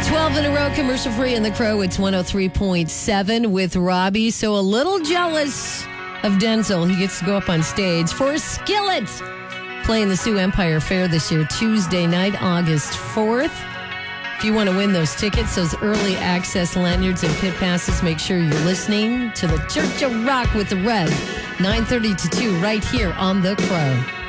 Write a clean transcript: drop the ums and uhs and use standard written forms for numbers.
12 in a row, commercial free in the Crow. It's 103.7 with Robbie. So a little jealous of Denzel. He gets to go up on stage for Skillet, playing the Sioux Empire Fair this year, Tuesday night, August 4th. If you want to win those tickets, those early access lanyards and pit passes, make sure you're listening to the Church of Rock with the Red, 9:30 to 2, right here on the Crow.